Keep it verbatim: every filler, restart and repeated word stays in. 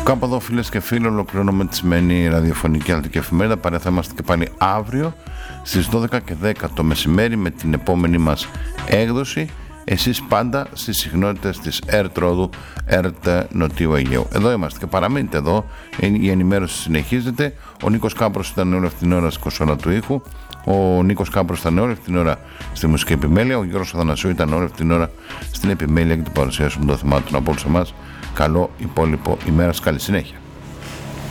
Κάπου εδώ, φίλες και φίλοι, ολοκληρώνουμε τη σημερινή ραδιοφωνική αλληλευτική εφημερίδα. Παρέα θα είμαστε και πάλι αύριο στις δώδεκα και δέκα το μεσημέρι με την επόμενη μας έκδοση. Εσείς πάντα στις συχνότητες της ΕΡΤ Ρόδου, ΕΡΤ Νοτιού Αιγαίου. Εδώ είμαστε και παραμείνετε εδώ. Η ενημέρωση συνεχίζεται. Ο Νίκος Κάμπρος ήταν όλη αυτή την ώρα στην κονσόλα του ήχου. Ο Νίκος Κάμπρος ήταν όλη αυτή την ώρα στη μουσική επιμέλεια. Ο Γιώργος Αθανασίου ήταν όλη αυτή την ώρα στην επιμέλεια και την παρουσίαση των θεμάτων. Από όλους εμάς, καλό υπόλοιπο ημέρας, καλή συνέχεια.